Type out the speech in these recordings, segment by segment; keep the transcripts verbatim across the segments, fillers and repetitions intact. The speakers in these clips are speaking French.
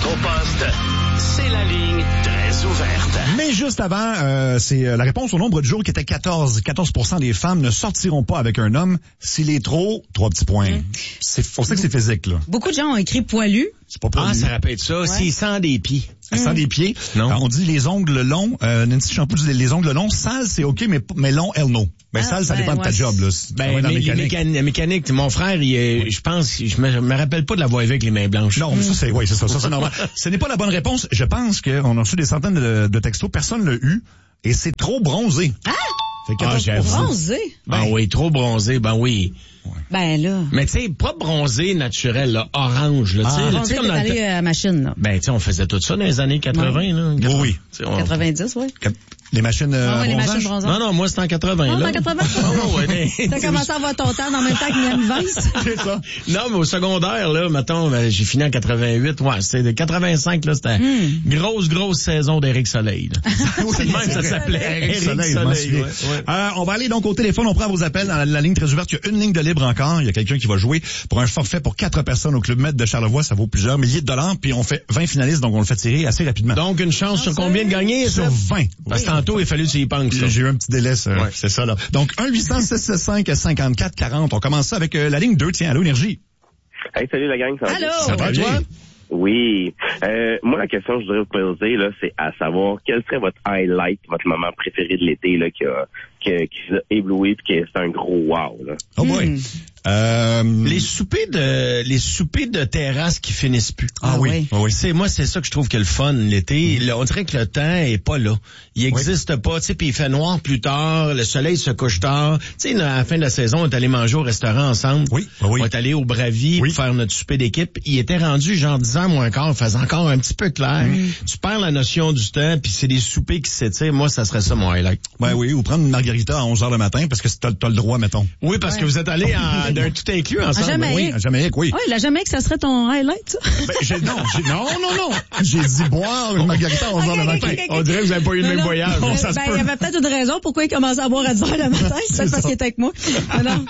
au poste, c'est la ligne très ouverte. Mais juste avant, euh, c'est la réponse au nombre de jours qui était quatorze. quatorze pour cent des femmes ne sortiront pas avec un homme s'il est trop, trois petits points. Mmh. C'est pour ça que c'est physique, là. Beaucoup de gens ont écrit poilu. C'est pas poilu. Ah, ça rappelle ça. Ouais. S'il sent des pieds. Mmh. Sans des pieds. Non. Alors, on dit les ongles longs. Euh, Nancy Shampoo dit les ongles longs. Sale, c'est OK, mais, mais long, elle, non. Ben, ah, sale, ça ben, dépend ouais. de ta job, là. Ben, mais la mécanique. La mécanique, mon frère, il est, oui. je pense, je me, me rappelle pas de l'avoir vu avec les mains blanches. Non, mais ça, c'est, oui, c'est ça. Ça, c'est normal. Ce n'est pas la bonne réponse. Je pense qu'on a reçu des centaines de, de textos. Personne l'a eu. Et c'est trop bronzé. Ah! Fait que, ah, bronzé? Ben, ben oui, trop bronzé, ben oui. Ouais. Ben là. Mais tu sais, pas bronzé naturel, là, orange, là, ah, tu sais. Comme dans allé le... à la machine, là. Ben, tu sais, on faisait tout ça dans les années quatre-vingts, ouais. là. Oui, oui. On... quatre-vingt-dix, oui. Les machines, euh, ah, ouais, les machines bronzantes. Non, non, moi, c'était en quatre-vingts, oh, là. en quatre-vingts? Oh, ouais, t'as commencé à avoir ton temps en même temps que Miami Vice? C'est ça. Non, mais au secondaire, là, mettons, ben, j'ai fini en quatre-vingt-huit. Ouais, c'est de quatre-vingt-cinq, là, c'était mm. grosse, grosse saison d'Éric Soleil, là. C'est le même, ça s'appelait. Éric Soleil, Soleil ouais, ouais. Euh, on va aller donc au téléphone, on prend vos appels dans la, la ligne très ouverte. Il y a une ligne de libre encore. Il y a quelqu'un qui va jouer pour un forfait pour quatre personnes au Club Med de Charlevoix. Ça vaut plusieurs milliers de dollars. Puis on fait vingt finalistes, donc on le fait tirer assez rapidement. Donc, une chance sur combien de gagner? Sur vingt. Parce que tantôt, il fallait que tu y penses. J'ai eu un petit délai, ça. Ouais. C'est ça, là. Donc, un huit cents, six cent soixante-cinq, cinquante-quatre quarante. On commence ça avec euh, la ligne deux. Tiens, allô, Énergie. Hey, salut la gang. Ça va allô. Ça va bien? Oui. Euh, moi, la question que je voudrais vous poser, là, c'est à savoir quel serait votre highlight, votre moment préféré de l'été, là, qui a, qui, qui vous a ébloui puis qui c'est un gros wow, là. Oh boy. Mm. Euh... Les soupers de les soupers de terrasse qui finissent plus. Ah, ah oui. oui. C'est moi c'est ça que je trouve que le fun l'été. Mm. On dirait que le temps est pas là. Il existe oui. pas. Tu sais, puis il fait noir plus tard. Le soleil se couche tard. Tu sais, à la fin de la saison, on est allé manger au restaurant ensemble. Oui. oui. On est allé au Bravi oui. pour faire notre souper d'équipe. Il était rendu genre dix ans moins quart, faisait encore un petit peu clair. Mm. Tu perds la notion du temps. Puis c'est des soupers qui s'étirent. Moi, ça serait ça mon highlight. Ben oui. Ou prendre une margarita à onze heures le matin parce que t'as, t'as le droit, mettons. Oui, parce ouais. que vous êtes allé en d'un tout inclus ensemble. À Jamaïque. Oui, à Jamaïque, oui. Oui, la Jamaïque, ça serait ton highlight, ça? Ben, j'ai, non, j'ai, non, non, non. J'ai dit boire une margarita à onze heures okay, le matin. Okay, okay, On dirait que vous n'avez pas eu le même non, voyage. Non, ça ben, il y avait peut-être une raison pourquoi il commençait à boire à dix heures le matin. C'est, c'est parce qu'il était avec moi. Non, non.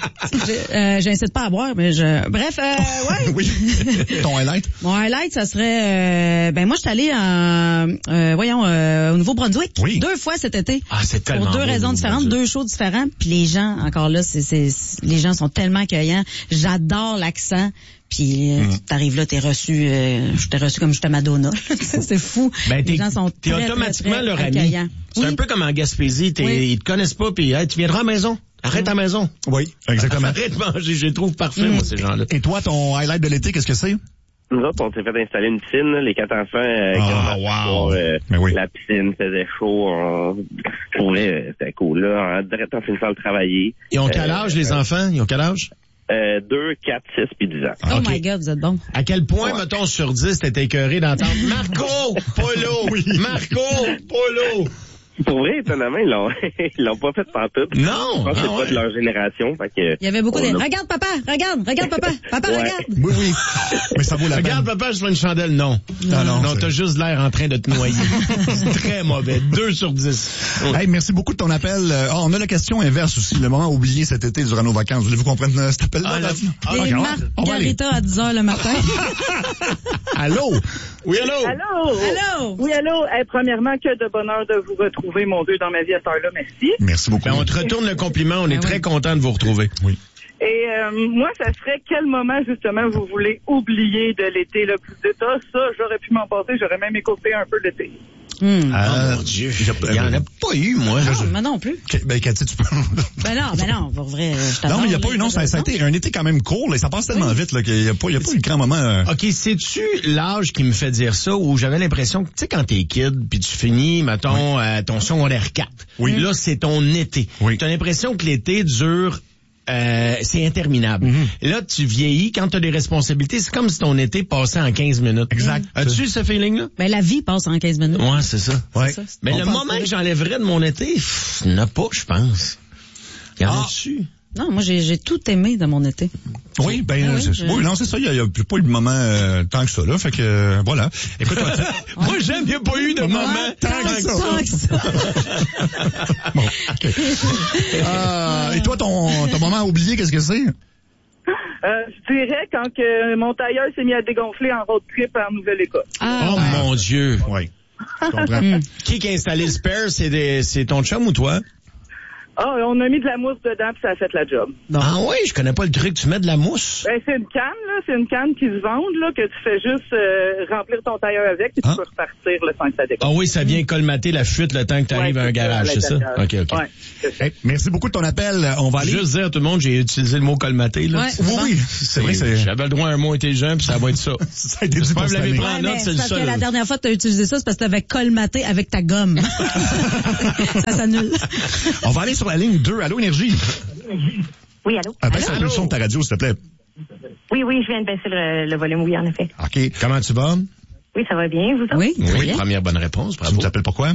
Euh, j'incite pas à boire, mais je... Bref, euh, ouais. Oui. Ton highlight? Mon highlight, ça serait... Euh, ben, moi, je suis allée en... Euh, voyons, euh, au Nouveau-Brunswick. Oui. Deux fois cet été. Ah, c'est tellement Pour deux beau, raisons différentes, deux shows différents. Puis les gens, encore là, c'est, c'est, les gens sont tellement accueillants. J'adore l'accent. Puis euh, mm. t'arrives là, t'es reçu, euh, je t'ai reçu comme j'étais Madonna. C'est fou. Ben, les gens sont t'es très, automatiquement très, leur très ami. accueillants. C'est oui. un peu comme en Gaspésie, t'es, oui. ils te connaissent pas, puis hey, tu viendras à la maison. Arrête à la maison. Oui, exactement. Arrête de manger, je les trouve parfaits, mm. moi, ces gens-là. Et toi, ton highlight de l'été, qu'est-ce que c'est? Nous autres, on s'est fait installer une piscine, là, les quatre enfants. Euh, oh, wow. Euh, oui. La piscine faisait chaud. On... Pour vrai, c'était cool. Là, en direct en finissant de travailler. Ils ont quel âge, euh, les enfants? Ils ont quel âge? Euh, deux, quatre, six puis dix ans. Oh okay. my God, vous êtes bon. À quel point, ouais. mettons, sur dix, t'étais écœuré d'entendre Marco Polo! Oui. Marco Polo! Pour vrai, étonnamment, ils l'ont, ils l'ont pas fait pantoute. Non! Je pense que ah, c'est ouais. pas de leur génération. Fait que, il y avait beaucoup de... A... Regarde papa! Regarde! Regarde papa! Papa, ouais. regarde! Oui, oui. Mais ça vaut la peine. Regarde papa, je fais une chandelle. Non. Non, non. Non, t'as juste l'air en train de te noyer. C'est très mauvais. Deux sur dix. Hey, merci beaucoup de ton appel. Oh, on a la question inverse aussi. Le moment oublié cet été durant nos vacances. Voulez-vous qu'on prenne cet appel-là? Ah, ah, les margaritas à dix heures le matin. Allô? Oui, allô? Allô? Allô? Oui, allô? Hey, premièrement, que de bonheur de vous retrouver, mon Dieu, dans ma vie à cette heure-là. Merci. Merci beaucoup. Ben, on te retourne le compliment. On ben est oui. très content de vous retrouver. Oui. Et euh, moi, ça serait quel moment, justement, vous voulez oublier de l'été le plus d'état? Ça, j'aurais pu m'en passer. J'aurais même écouté un peu l'été. Mmh. Ah, oh mon Dieu. Il n'y en a pas eu, moi. Non, je... mais non plus. Ben, Cathy, tu peux... ben non, ben non, pour vrai, je Non, mais il n'y a pas eu, non, ça, ça a été un été quand même court, là, ça passe tellement oui. vite, là, qu'il n'y a pas, il y a pas eu de grand moment. Euh... OK, sais-tu l'âge qui me fait dire ça, où j'avais l'impression que, tu sais, quand t'es kid, puis tu finis, mettons, oui. euh, ton secondaire quatre. Oui. Là, c'est ton été. Oui. T'as l'impression que l'été dure... Euh, c'est interminable. Mm-hmm. Là, tu vieillis, quand tu as des responsabilités, c'est comme si ton été passait en quinze minutes. Exact. Mm. As-tu ce feeling-là? Ben, la vie passe en quinze minutes. Ouais, c'est ça. Ouais. C'est ça. Mais le moment que j'enlèverais de mon été, il n'y en a pas, je pense. Il y en ah. a dessus. Non, moi, j'ai, j'ai tout aimé dans mon été. Oui, ben, ah oui, c'est, je... oui, non, c'est ça, il n'y a, a pas eu de moment euh, tant que ça, là, fait que, euh, voilà. Écoute, moi, j'aime, il n'y a pas eu de moment tant, tant que ça. Tant que ça. Bon, OK. Euh, et toi, ton, ton moment oublié, qu'est-ce que c'est? Euh, je dirais quand que mon tailleur s'est mis à dégonfler en road trip en Nouvelle-Écosse. Ah, oh ouais. Mon Dieu. Oui. Je comprends. Qui qui a installé le spare? C'est, des, c'est ton chum ou toi? Ah, on a mis de la mousse dedans puis ça a fait la job. Non. Ah oui, je connais pas le truc. Tu mets de la mousse? Ben, c'est une canne, là. C'est une canne qui se vend, là, que tu fais juste euh, remplir ton tailleur avec et ah. tu peux repartir le temps que ça décolle. Ah oui, ça vient colmater la fuite le temps que tu arrives ouais, à un garage, c'est ça? OK, OK. Ouais, c'est ça. Hey, merci beaucoup de ton appel. On va aller... Juste dire à tout le monde, j'ai utilisé le mot colmater, là. Ouais, oui, oui. C'est vrai, c'est... J'avais le droit à un mot intelligent puis ça va être ça. Ça a été dit pour cette année. Ouais, mais c'est parce que la dernière fois que tu as utilisé ça, c'est parce que tu avais colmaté avec ta gomme. Ça s'annule. On va aller sur la ligne deux. Allô, Énergie? Oui, allô? Ah, baisse un peu le son de ta radio, s'il te plaît. Oui, oui, je viens de baisser le, le volume, oui, en effet. OK. Comment tu vas? Oui, ça va bien, vous autres? Oui, oui. Bien. Première bonne réponse, bravo. Tu t'appelles pourquoi?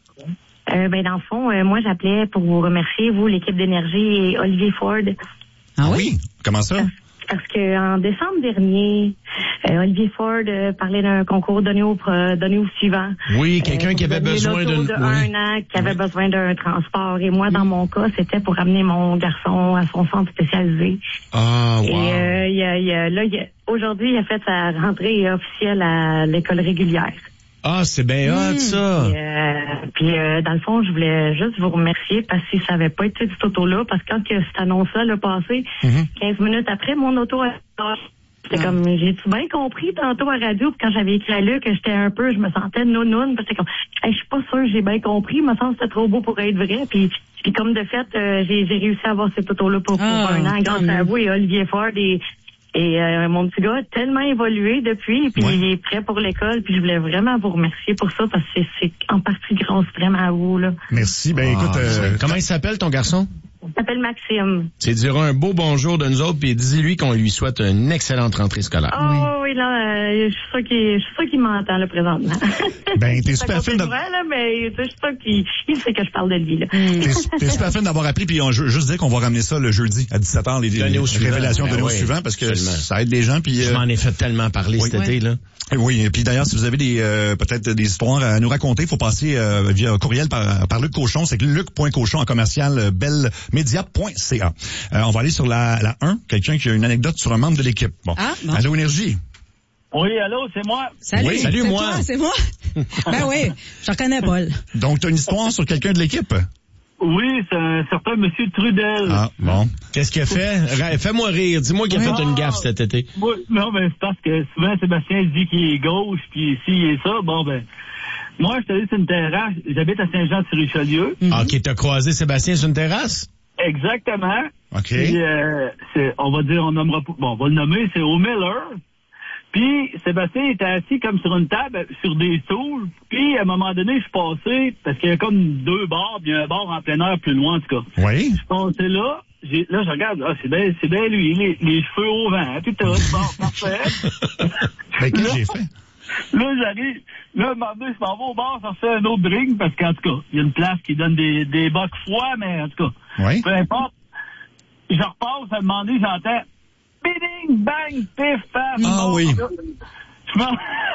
Euh, ben, dans le fond, euh, moi, j'appelais pour vous remercier, vous, l'équipe d'Énergie et Olivier Ford. Ah oui? oui? Comment ça? Parce que en décembre dernier, euh, Olivier Ford euh, parlait d'un concours donné au euh, donné au suivant. Oui, quelqu'un euh, qui avait besoin d'un de un oui. an, qui avait oui. besoin d'un transport. Et moi, dans mon cas, c'était pour amener mon garçon à son centre spécialisé. Ah, wow. Et euh, il a, il a, là, il a, aujourd'hui, il a fait sa rentrée officielle à l'école régulière. Ah, c'est bien hot, mmh. ça. Puis, euh, puis euh, dans le fond, je voulais juste vous remercier parce que ça avait pas été du auto-là, parce que quand que cette annonce-là l'a passé, mmh. quinze minutes après, mon auto a... C'était ah. comme, j'ai-tu bien compris tantôt à radio, puis quand j'avais écrit à Luc, que j'étais un peu, je me sentais nounoune, parce que comme, hey, je suis pas sûre, j'ai bien compris, il me semble que c'était trop beau pour être vrai, puis, puis comme de fait, euh, j'ai, j'ai réussi à avoir cet auto-là pour, pour ah, un an, grâce à vous et Olivier Ford et Et euh, mon petit gars a tellement évolué depuis, puis ouais. il est prêt pour l'école, puis je voulais vraiment vous remercier pour ça, parce que c'est, c'est en partie grâce vraiment à vous, là. Merci. Ben ah, écoute, euh, comment il s'appelle ton garçon? Il s'appelle Maxime. C'est dire un beau bonjour de nous autres, puis dis-lui qu'on lui souhaite une excellente rentrée scolaire. Oh oui, oui là, euh, je suis sûre qu'il, je suis sûre qu'il m'entend là présentement. Ben t'es super fine. De... Vrai, là, mais je suis sûre qu'il il sait que je parle de lui là. T'es, t'es super fine d'avoir appelé, puis on je, juste dire qu'on va ramener ça le jeudi à dix-sept heures les, les, les révélations ben de l'année oui, suivant, parce que absolument. Ça aide les gens. Puis je euh... m'en ai fait tellement parler oui. cet oui. été là. Et oui, et puis d'ailleurs, si vous avez des euh, peut-être des histoires à nous raconter, il faut passer euh, via courriel par, par Luc Cochon, c'est luc point cochon en commercial belmedia point c a. Euh, on va aller sur la, la un, quelqu'un qui a une anecdote sur un membre de l'équipe. Bon. Ah, bon. Allô, Énergie? Oui, allô, c'est moi. Salut, oui. Salut c'est moi. Toi, c'est moi. Ben oui, je reconnais Paul. Donc, tu as une histoire sur quelqu'un de l'équipe? Oui, c'est un certain monsieur Trudel. Ah, bon. Qu'est-ce qu'il a fait? Fais-moi rire. Dis-moi qu'il a oui. fait une gaffe cet été. Oui, non, mais c'est parce que souvent, Sébastien dit qu'il est gauche, puis s'il est ça, bon, ben... Moi, je suis allé sur une terrasse. J'habite à Saint-Jean-sur-Richelieu. Mm-hmm. Ah, OK, t'as croisé Sébastien sur une terrasse? Exactement. OK. Puis, euh, c'est, on va dire, on nommera... Bon, on va le nommer, c'est au Miller. Puis, Sébastien était assis comme sur une table, sur des stools. Puis, à un moment donné, je suis passé, parce qu'il y a comme deux bars, puis il y a un bar en plein air plus loin, en tout cas. Oui. Je suis passé là, j'ai, là, je regarde, ah, c'est bien, c'est bien lui, les, les cheveux au vent, puis tout, bon, parfait. Mais qu'est-ce que j'ai fait? Là, j'arrive, là, à un moment donné, je m'en vais au bar, chercher un autre drink, parce qu'en tout cas, il y a une place qui donne des, des bocs froids, mais en tout cas, oui. peu importe. Je repasse, à un moment donné, j'entends bing, bang, pif, paf. Ah bon, oui. Je me,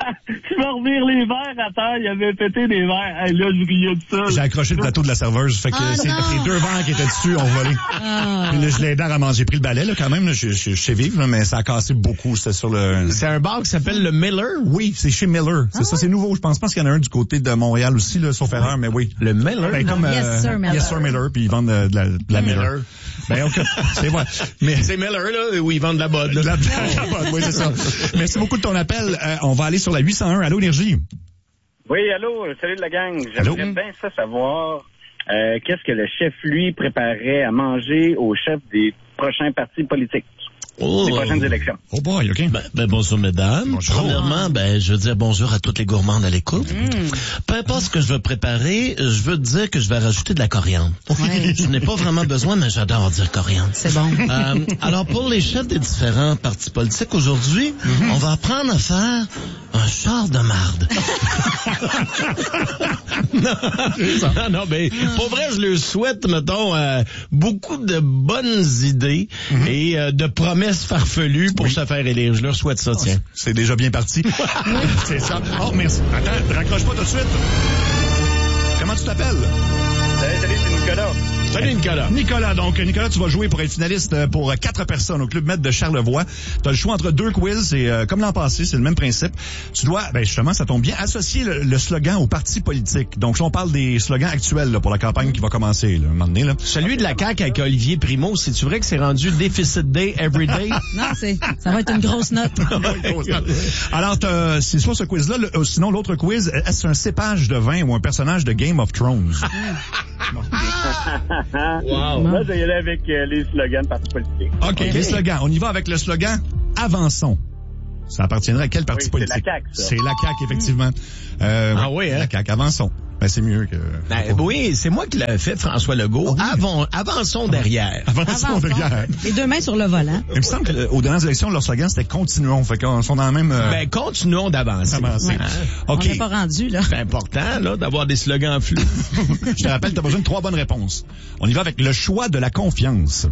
je me revire les verres à terre, il avait pété des verres. Hey, là, je riais de ça. J'ai accroché le plateau de la serveuse, fait que ah, c'est les deux verres qui étaient dessus ont volé. Ah. Puis là, je l'ai aidé à ramasser. J'ai pris le balai, là, quand même, là, je, je, je sais vivre, là, mais ça a cassé beaucoup, c'était sur le... C'est un bar qui s'appelle le Miller? Oui, c'est chez Miller. C'est ah, ça, ouais. C'est nouveau. Je pense pas qu'il y en a un du côté de Montréal aussi, là, sauf erreur, mais oui. Le Miller? Ben, comme, yes, euh, sir, Miller. Yes, sir, Miller, puis ils vendent de, de la, de la Miller. Miller. Ben, ok, c'est vrai. Mais... C'est Miller, là, où ils vendent de la bod, là. De la, de la bod, oui, c'est ça. Merci beaucoup de ton appel. Euh, on va aller sur la huit cent un. Allô, Énergie? Oui, allô, salut de la gang. J'aimerais bien ça savoir euh, qu'est-ce que le chef, lui, préparait à manger au chef des prochains partis politiques. Oh, les prochaines élections. Oh boy, OK. Ben, ben bonjour, mesdames. Bonjour. Premièrement, ben, je veux dire bonjour à toutes les gourmandes à l'écoute. Mm. Peu importe ce que je veux préparer, je veux dire que je vais rajouter de la coriandre. Ouais. Je n'ai pas vraiment besoin, mais j'adore dire coriandre. C'est bon. Euh, alors, pour les chefs des différents partis politiques, aujourd'hui, mm-hmm. on va apprendre à faire un char de marde. non, non, non, mais pour vrai, je leur souhaite, mettons, euh, beaucoup de bonnes idées mm-hmm. et euh, de promesses farfelues pour oui. se faire élire. Je leur souhaite ça, tiens. Oh, c'est déjà bien parti. C'est ça. Oh, merci. Attends, raccroche pas tout de suite. Comment tu t'appelles? Salut, salut, c'est Nicolas. Salut, Nicolas. Nicolas, donc, Nicolas, tu vas jouer pour être finaliste pour quatre personnes au Club Med de Charlevoix. Tu as le choix entre deux quiz. C'est euh, comme l'an passé, c'est le même principe. Tu dois, ben justement, ça tombe bien, associer le, le slogan au parti politique. Donc, on parle des slogans actuels là, pour la campagne qui va commencer, là, un moment donné. Là. Celui de la C A Q avec Olivier Primo, c'est-tu vrai que c'est rendu Deficit Day every day? Non, c'est, ça va être une grosse note. Alors, c'est soit ce quiz-là, le, sinon l'autre quiz, est-ce un cépage de vin ou un personnage de Game of Thrones? Wow. Moi, je vais y aller avec euh, les slogans de parti politique. OK, okay. Les slogans. On y va avec le slogan « Avançons ». Ça appartiendrait à quel parti oui, politique? C'est la C A Q, ça. C'est la C A Q, effectivement. Euh, ah oui, hein? La C A Q, avançons. Ben, c'est mieux que... Ben, oui, c'est moi qui l'avais fait, François Legault. Oh, oui. Avant, avançons derrière. Avançons, avançons derrière. Les deux mains sur le volant. Il me semble qu'aux dernières élections, leur slogan, c'était « Continuons ». Fait qu'on sont dans la même... Euh... Ben, continuons d'avancer. Avancer. Ouais. OK. On n'est pas rendu, là. C'est important, là, d'avoir des slogans flous. Je te rappelle, tu as besoin de trois bonnes réponses. On y va avec le choix de la confiance.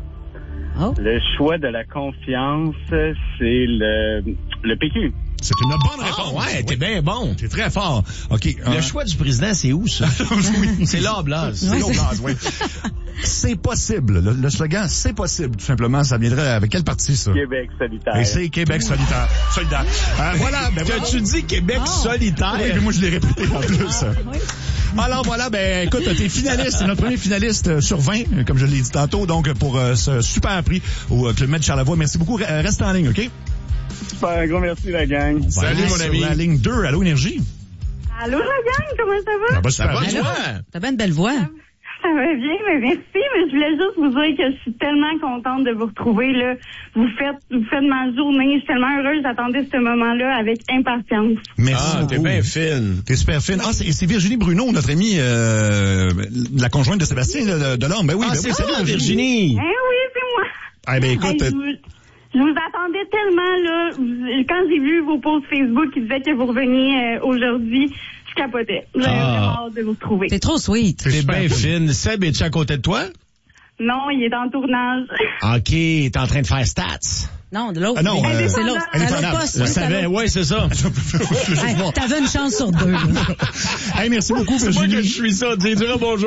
Oh. Le choix de la confiance, c'est le, le P Q. C'est une bonne réponse. Ah ouais, t'es bien bon. T'es très fort. OK. Le euh... choix du président, c'est où, ça? Oui. C'est l'Oblast. C'est l'Oblast, oui. C'est possible. Le, le slogan, c'est possible, tout simplement. Ça viendrait avec quel parti, ça? Québec solitaire. Et c'est Québec solitaire. Solidaire. Euh, voilà. Ben, voilà. Tu dis Québec oh. solitaire? Oui, mais moi, je l'ai répété en plus. Ah, oui. Alors voilà, ben écoute, t'es finaliste, c'est notre premier finaliste sur vingt, comme je l'ai dit tantôt, donc pour euh, ce super prix au Club Med Charlevoix. Merci beaucoup. Reste en ligne, OK? Super, un gros merci la gang. Salut mon ami. La ligne deux, Allô Énergie. Allô la gang, comment ça va? Ça va super bien. bien. T'as bien une belle voix. Ça va bien, mais merci, mais je voulais juste vous dire que je suis tellement contente de vous retrouver, là. Vous faites, vous faites ma journée. Je suis tellement heureuse d'attendre ce moment-là avec impatience. Merci. Ah, t'es bien fine. T'es super fine. Ah, c'est, c'est Virginie Bruno, notre amie, euh, la conjointe de Sébastien de, de l'homme. Ben oui, ah, ben c'est oui, ça, Virginie. Virginie. Eh oui, c'est moi. Ah, ben écoute. Hey, je, vous, je vous attendais tellement, là. Quand j'ai vu vos posts Facebook qui disaient que vous reveniez euh, aujourd'hui, je capotais. J'avais ah. vraiment hâte de vous retrouver. T'es trop sweet. T'es bien fine. Seb, es-tu à côté de toi? Non, il est en tournage. OK, t'es en train de faire stats. Non, de l'autre. Ah non, euh, c'est l'autre. C'est l'autre poste. Je savais, ouais, c'est ça. Hey, t'avais une chance sur deux. Hey, merci beaucoup, Virginie. C'est moi que je suis ça. Dis diras bonjour.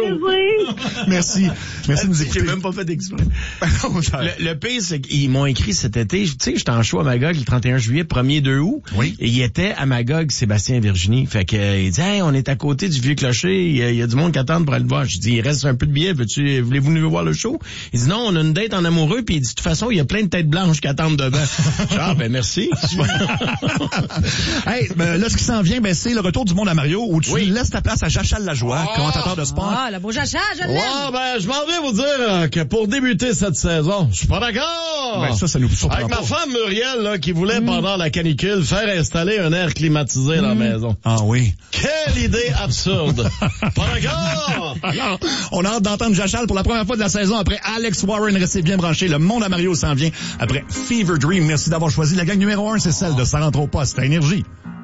Merci. Merci de nous écouter. J'ai même pas fait d'exprès. le, le pire, c'est qu'ils m'ont écrit cet été. Tu sais, j'étais en show à Magog le trente et un juillet, premier deux août. Oui. Et il était à Magog, Sébastien et Virginie. Fait que, euh, il dit, hey, on est à côté du vieux clocher. Il y a, il y a du monde qui attend pour aller le voir. Je dis, il reste un peu de billets. Veux-tu, voulez-vous venir voir le show? Il dit, non, on a une date en amoureux. Puis il dit, de toute façon, il y a plein de têtes blanches qui attendent devant. Ah, ben, merci. Hey, ben, là, ce qui s'en vient, ben, c'est le retour du monde à Mario, où tu oui. laisses ta place à Jachal Lajoie, oh, commentateur de sport. Ah, le beau Jachal, je l'aime. Ouais, ben, je m'en vais vous dire euh, que pour débuter cette saison, je suis pas d'accord. Ben, ça, ça nous surprend Avec pas. ma femme Muriel, là, qui voulait, mmh. pendant la canicule, faire installer un air climatisé mmh. dans la maison. Ah oui. Quelle idée absurde. Pas d'accord. Alors, on a hâte d'entendre Jachal pour la première fois de la saison après Alex Warren. Restez bien branchés. Le monde à Mario s'en vient après Fever Dream. Merci d'avoir choisi la gang numéro un. C'est celle de Ça rentre au poste à Énergie.